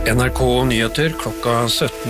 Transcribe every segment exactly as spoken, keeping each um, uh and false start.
N R K Nyheter klokka sytten.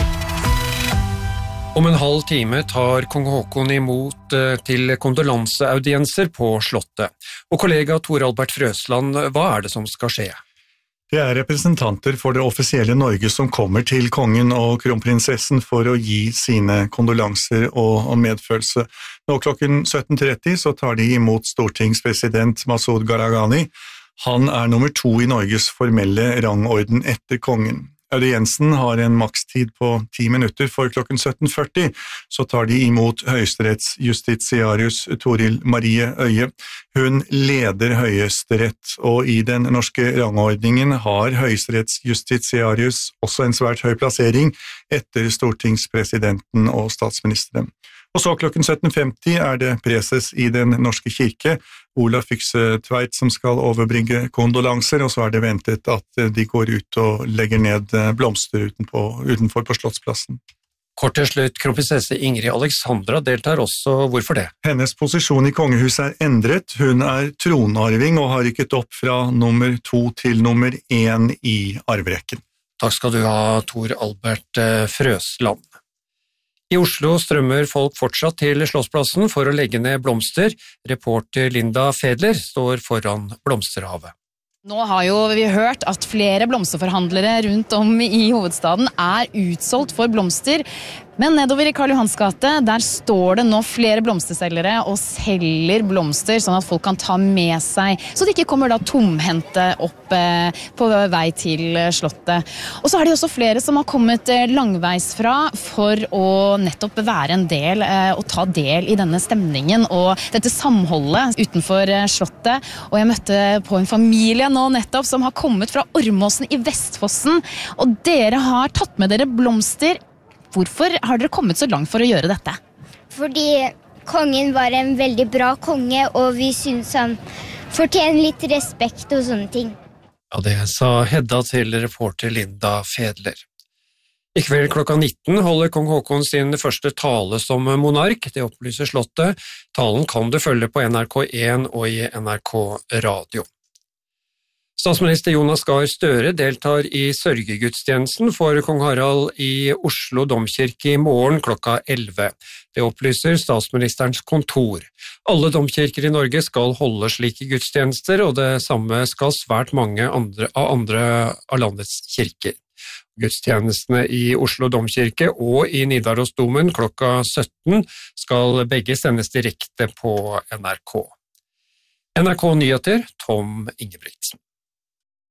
Om en halv time tar kong Haakon imot til kondolanseaudienser på slottet. Og kollega Tor Albert Frøsland, hva er det som skal skje? Det er representanter for det offisielle Norge som kommer til kongen og kronprinsessen for å gi sine kondolanser og medfølelse. Nå klokken sytten tretti så tar de imot stortingspresident Masud Gharahkhani. Han er nummer to i Norges formelle rangorden etter kongen. Audiensen har en makstid på ti minutter, for klokken sytten førti så tar de imot høyesterettsjustitiarius Toril Marie Øye. Hun leder Høyesterett, og i den norske rangordningen har høyesterettsjustitiarius også en svært høy plassering etter stortingspresidenten og statsministeren. Og så klokken sytten femti er det preses i den norske kirke, Olav Fykse Tveit, som skal overbringe kondolanser, og så er det ventet at de går ut og legger ned blomster utenfor, utenfor på Slottsplassen. Kort til slutt, kronprinsesse Ingrid Alexandra deltar også. Hvorfor det? Hennes posisjon i kongehuset er endret. Hun er tronarving og har rykket opp fra nummer to til nummer én i arverekken. Takk skal du ha, Tor Albert Frøsland. I Oslo strømmer folk fortsatt til Slottsplassen for å legge ned blomster. Reporter Linda Fedler står foran blomsterhavet. Nå har jo vi hørt at flere blomsterforhandlere rundt om i hovedstaden er utsolgt for blomster, men nedover i Karl Johans gate, der står det nå flere blomsterselgere og selger blomster, sånn at folk kan ta med seg, så de ikke kommer da tomhendte opp eh, på vei til slottet. Og så er det også flere som har kommet eh, langveis fra for å nettopp være en del eh, og ta del i denne stemningen og dette samholdet utenfor eh, slottet. Og jeg møtte på en familie nå nettopp som har kommet fra Ormåsen i Vestfossen, og dere har tatt med dere blomster. Hvorfor har dere kommet så langt for å gjøre dette? Fordi kongen var en veldig bra konge, og vi synes han fortjener litt respekt og sånne ting. Ja, det sa Hedda til reporter Linda Fedler. I kveld klokka nitten holder kong Haakon sin første tale som monark. Det opplyser slottet. Talen kan du følge på N R K én og i N R K Radio. Statsminister Jonas Gahr Støre deltar i sørgegudstjenesten for kong Harald i Oslo domkirke i morgen klokka elleve. Det opplyser statsministerens kontor. Alle domkirker i Norge skal holde slike gudstjenester, og det samme skal svært mange andre av andre av landets kirker. Gudstjenestene i Oslo domkirke og i Nidarosdomen klokka sytten skal begge sendes direkte på N R K. N R K Nyheter, Tom Ingebrigtsen.